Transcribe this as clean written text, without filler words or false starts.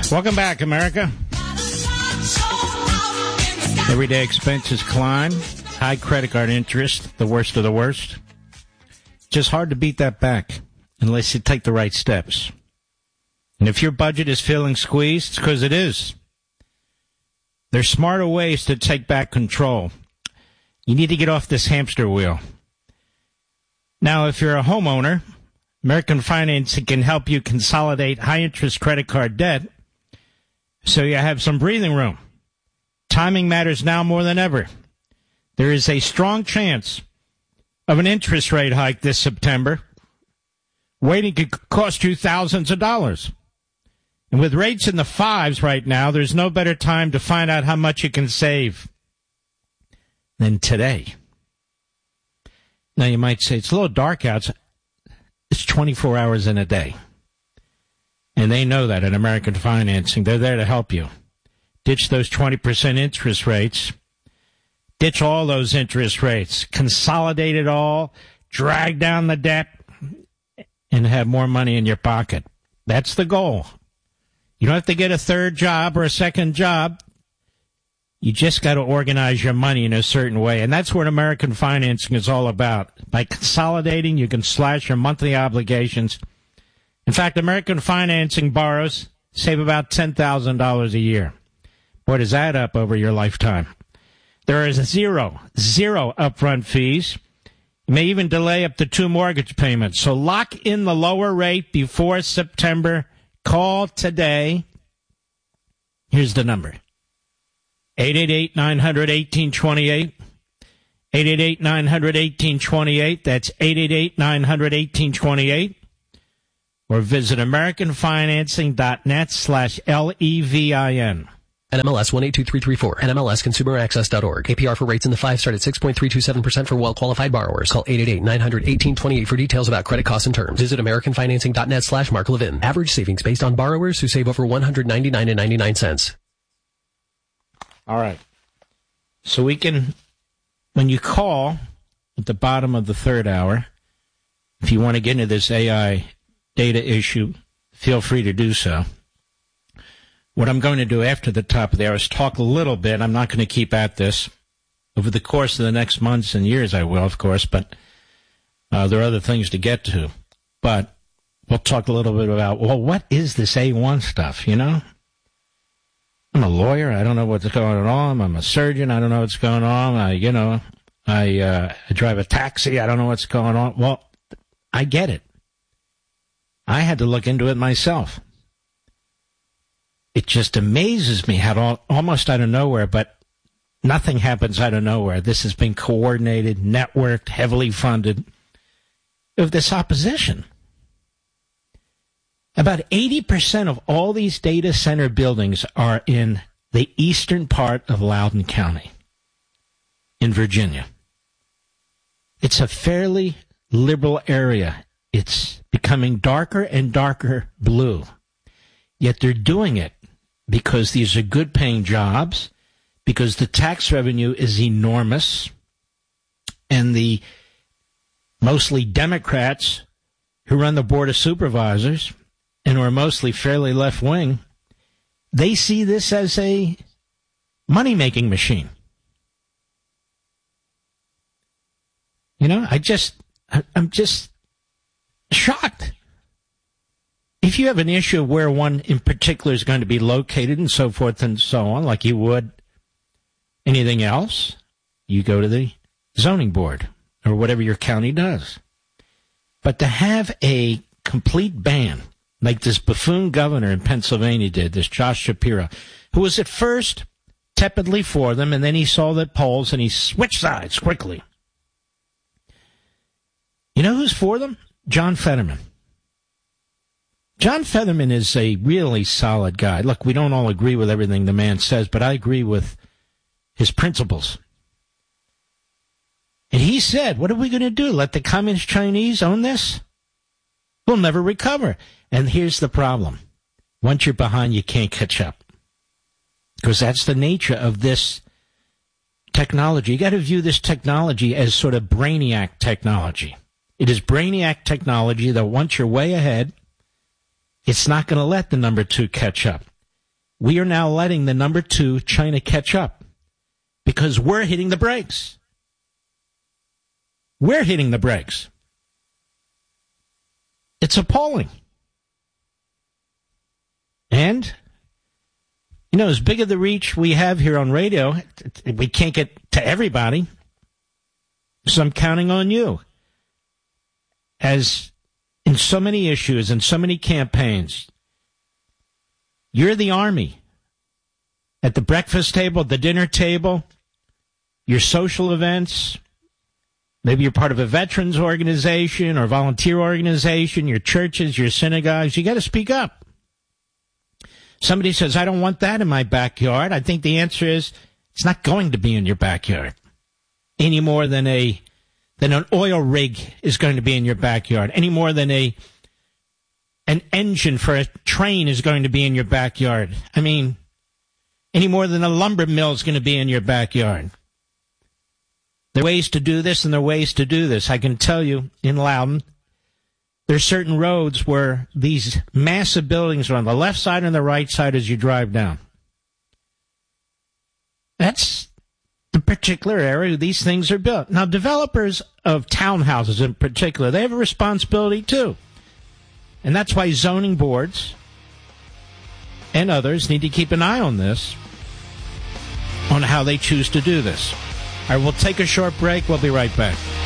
Welcome back, America. Everyday expenses climb. High credit card interest, the worst of the worst. Just hard to beat that back unless you take the right steps. And if your budget is feeling squeezed, it's because it is. There's smarter ways to take back control. You need to get off this hamster wheel. Now, if you're a homeowner, American Financing can help you consolidate high-interest credit card debt so you have some breathing room. Timing matters now more than ever. There is a strong chance of an interest rate hike this September. Waiting could cost you thousands of dollars. And with rates in the fives right now, there's no better time to find out how much you can save than today. Now, you might say, it's a little dark out. It's 24 hours in a day. And they know that at American Financing. They're there to help you. Ditch those 20% interest rates. Ditch all those interest rates. Consolidate it all. Drag down the debt. And have more money in your pocket. That's the goal. You don't have to get a third job or a second job. You just got to organize your money in a certain way. And that's what American Financing is all about. By consolidating, you can slash your monthly obligations. In fact, American Financing borrowers save about $10,000 a year. Boy, does that up over your lifetime. There is zero upfront fees. You may even delay up to 2 mortgage payments. So lock in the lower rate before September. Call today. Here's the number. 888-900-1828. 888-900-1828. That's 888-900-1828. Or visit AmericanFinancing.net/LEVIN. NMLS 182334. NMLSConsumerAccess.org. APR for rates in the 5 start at 6.327% for well-qualified borrowers. Call 888-900-1828 for details about credit costs and terms. Visit AmericanFinancing.net/Mark Levin. Average savings based on borrowers who save over $199.99. All right. So we can, when you call at the bottom of the third hour, if you want to get into this AI data issue, feel free to do so. What I'm going to do after the top of the hour is talk a little bit. I'm not going to keep at this. Over the course of the next months and years, I will, of course, but there are other things to get to. But we'll talk a little bit about, well, what is this A1 stuff, you know? I'm a lawyer. I don't know what's going on. I'm a surgeon. I don't know what's going on. I drive a taxi. I don't know what's going on. Well, I get it. I had to look into it myself. It just amazes me how almost out of nowhere, but nothing happens out of nowhere. This has been coordinated, networked, heavily funded of this opposition. About 80% of all these data center buildings are in the eastern part of Loudoun County in Virginia. It's a fairly liberal area. It's becoming darker and darker blue. Yet they're doing it because these are good-paying jobs, because the tax revenue is enormous, and the mostly Democrats who run the Board of Supervisors and are mostly fairly left-wing, they see this as a money-making machine. You know, I'm just shocked. If you have an issue of where one in particular is going to be located and so forth and so on, like you would anything else, you go to the zoning board or whatever your county does. But to have a complete ban, like this buffoon governor in Pennsylvania did, this Josh Shapiro, who was at first tepidly for them, and then he saw the polls and he switched sides quickly. You know who's for them? John Fetterman. John Fetterman is a really solid guy. Look, we don't all agree with everything the man says, but I agree with his principles. And he said, what are we going to do? Let the communist Chinese own this? We'll never recover. And here's the problem. Once you're behind, you can't catch up. Because that's the nature of this technology. You got to view this technology as sort of brainiac technology. It is brainiac technology that once you're way ahead, it's not going to let the number 2 catch up. we are now letting the number 2, China, catch up because we're hitting the brakes. We're hitting the brakes. It's appalling. And, you know, as big of the reach we have here on radio, we can't get to everybody. So I'm counting on you. As in so many issues and so many campaigns, you're the army. At the breakfast table, the dinner table, your social events, maybe you're part of a veterans organization or volunteer organization, your churches, your synagogues, you got to speak up. Somebody says, I don't want that in my backyard. I think the answer is, it's not going to be in your backyard any more than an oil rig is going to be in your backyard, any more than an engine for a train is going to be in your backyard. I mean, any more than a lumber mill is going to be in your backyard. There are ways to do this, and there are ways to do this. I can tell you, in Loudon, there's certain roads where these massive buildings are on the left side and the right side as you drive down. That's the particular area these things are built. Now, developers of townhouses in particular, they have a responsibility too. And that's why zoning boards and others need to keep an eye on this, on how they choose to do this. All right, we'll take a short break. We'll be right back.